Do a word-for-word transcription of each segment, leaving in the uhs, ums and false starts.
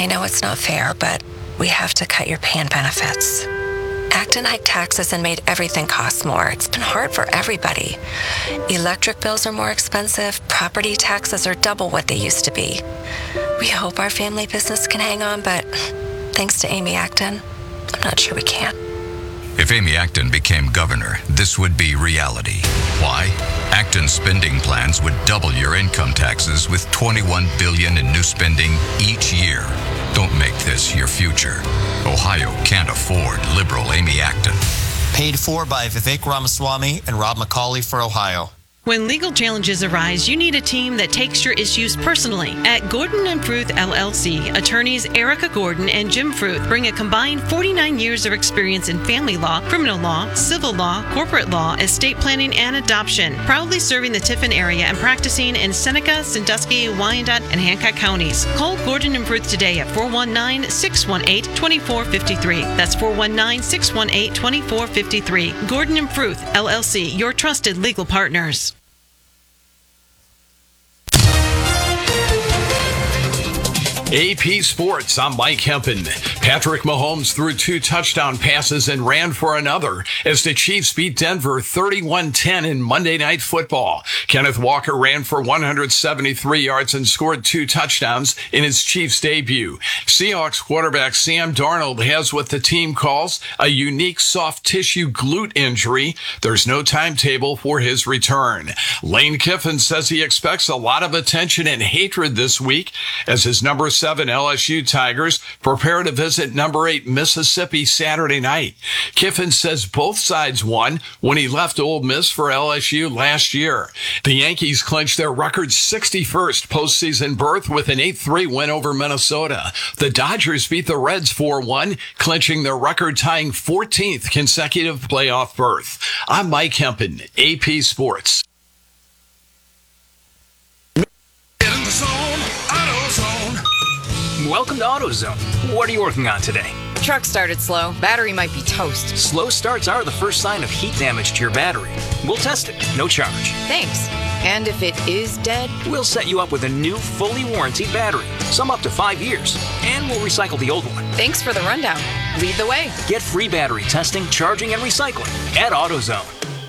I know it's not fair, but we have to cut your P A N benefits. Acton hiked taxes and made everything cost more. It's been hard for everybody. Electric bills are more expensive. Property taxes are double what they used to be. We hope our family business can hang on, but thanks to Amy Acton, I'm not sure we can. If Amy Acton became governor, this would be reality. Why? Acton's spending plans would double your income taxes with twenty-one billion dollars in new spending each year. Don't make this your future. Ohio can't afford liberal Amy Acton. Paid for by Vivek Ramaswamy and Rob McCauley for Ohio. When legal challenges arise, you need a team that takes your issues personally. At Gordon and Fruth L L C, attorneys Erica Gordon and Jim Fruth bring a combined forty-nine years of experience in family law, criminal law, civil law, corporate law, estate planning, and adoption. Proudly serving the Tiffin area and practicing in Seneca, Sandusky, Wyandotte, and Hancock counties. Call Gordon and Fruth today at four one nine, six one eight, two four five three. That's four one nine, six one eight, two four five three. Gordon and Fruth L L C, your trusted legal partners. A P Sports, I'm Mike Hempen. Patrick Mahomes threw two touchdown passes and ran for another as the Chiefs beat Denver thirty-one ten in Monday Night Football. Kenneth Walker ran for one hundred seventy-three yards and scored two touchdowns in his Chiefs debut. Seahawks quarterback Sam Darnold has what the team calls a unique soft tissue glute injury. There's no timetable for his return. Lane Kiffin says he expects a lot of attention and hatred this week as his number seven L S U Tigers prepare to visit number eight Mississippi Saturday night. Kiffin says both sides won when he left Ole Miss for L S U last year. The Yankees clinched their record sixty-first postseason berth with an eight three win over Minnesota. The Dodgers beat the Reds four one, clinching their record-tying fourteenth consecutive playoff berth. I'm Mike Hempen, A P Sports. Welcome to AutoZone. What are you working on today? Truck started slow. Battery might be toast. Slow starts are the first sign of heat damage to your battery. We'll test it, no charge. Thanks. And if it is dead? We'll set you up with a new, fully warranted battery, some up to five years, and we'll recycle the old one. Thanks for the rundown. Lead the way. Get free battery testing, charging, and recycling at AutoZone.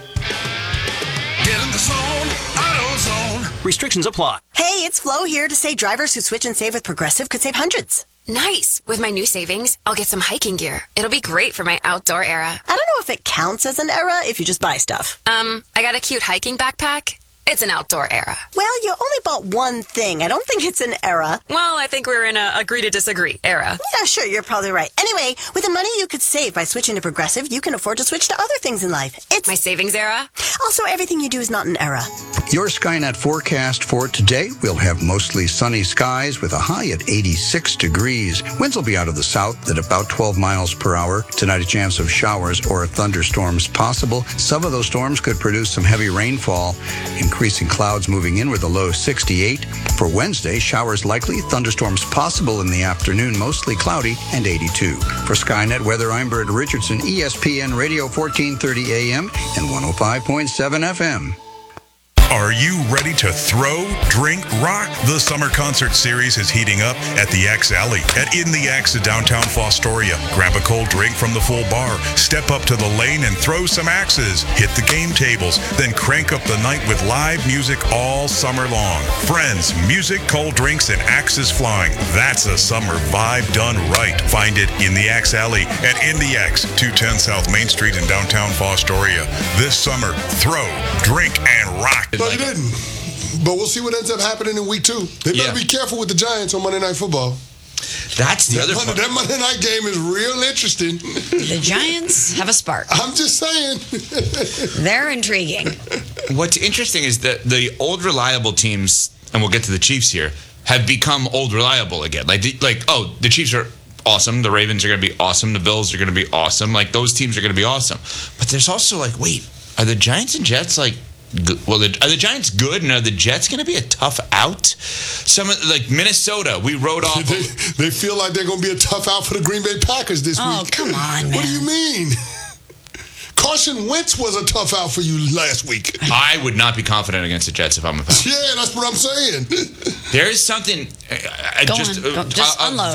Get in the zone, AutoZone. Restrictions apply. Hey, it's Flo here to say drivers who switch and save with Progressive could save hundreds. Nice. With my new savings, I'll get some hiking gear. It'll be great for my outdoor era. I don't know if it counts as an era if you just buy stuff. Um, I got a cute hiking backpack. It's an outdoor era. Well, you only bought one thing. I don't think it's an era. Well, I think we're in a agree to disagree era. Yeah, sure, you're probably right. Anyway, with the money you could save by switching to Progressive, you can afford to switch to other things in life. It's my savings era. Also, everything you do is not an era. Your Skynet forecast for today, we'll have mostly sunny skies with a high at eighty-six degrees. Winds will be out of the south at about twelve miles per hour. Tonight, a chance of showers or thunderstorms possible. Some of those storms could produce some heavy rainfall. Increasing clouds moving in with a low sixty-eight. For Wednesday, showers likely, thunderstorms possible in the afternoon, mostly cloudy, and eighty-two. For Skynet Weather, I'm Bert Richardson, E S P N Radio fourteen thirty A M and one oh five point seven F M. Are you ready to throw, drink, rock? The summer concert series is heating up at the Axe Alley at In the Axe in downtown Fostoria. Grab a cold drink from the full bar, step up to the lane and throw some axes, hit the game tables, then crank up the night with live music all summer long. Friends, music, cold drinks, and axes flying. That's a summer vibe done right. Find it in the Axe Alley at In the Axe, two ten South Main Street in downtown Fostoria. This summer, throw, drink, and rock. No, he didn't. But we'll see what ends up happening in week two. They better yeah. be careful with the Giants on Monday Night Football. That's the that other Monday, part. That Monday night game is real interesting. The Giants have a spark. I'm just saying. They're intriguing. What's interesting is that the old reliable teams, and we'll get to the Chiefs here, have become old reliable again. Like, like oh, the Chiefs are awesome. The Ravens are going to be awesome. The Bills are going to be awesome. Like, those teams are going to be awesome. But there's also like, wait, are the Giants and Jets like, good? Well, are the Giants good, and are the Jets going to be a tough out? Some like Minnesota, we wrote off. They, they feel like they're going to be a tough out for the Green Bay Packers this oh, week. Oh, come on, man. What do you mean? Carson Wentz was a tough out for you last week. I would not be confident against the Jets if I'm a fan. Yeah, that's what I'm saying. There is something. I, I Go just, on. Go, just uh, unload.